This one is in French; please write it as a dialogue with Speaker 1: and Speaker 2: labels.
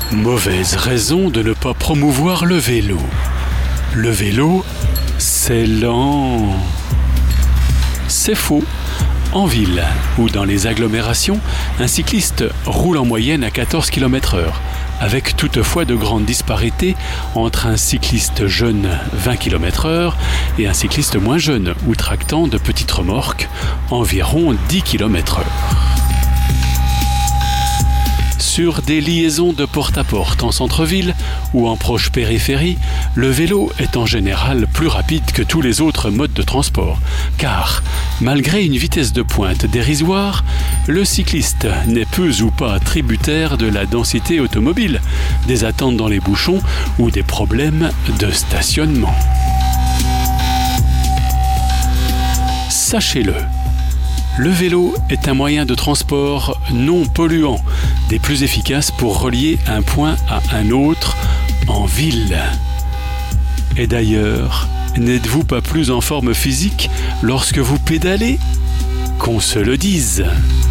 Speaker 1: Mauvaise raison de ne pas promouvoir le vélo. Le vélo, c'est lent. C'est faux. En ville ou dans les agglomérations, un cycliste roule en moyenne à 14 km/h, avec toutefois de grandes disparités entre un cycliste jeune 20 km/h et un cycliste moins jeune ou tractant de petites remorques environ 10 km/h. Sur des liaisons de porte-à-porte en centre-ville ou en proche périphérie, le vélo est en général plus rapide que tous les autres modes de transport, car, malgré une vitesse de pointe dérisoire, le cycliste n'est peu ou pas tributaire de la densité automobile, des attentes dans les bouchons ou des problèmes de stationnement. Sachez-le. Le vélo est un moyen de transport non polluant, des plus efficaces pour relier un point à un autre en ville. Et d'ailleurs, n'êtes-vous pas plus en forme physique lorsque vous pédalez ? Qu'on se le dise.